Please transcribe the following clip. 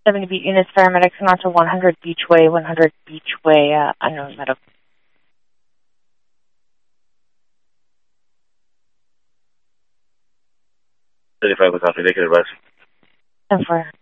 70 Beat units, paramedics, and onto 100 Beachway, 100 Beachway, unknown medical. 35 was off, negative advice. 10-4.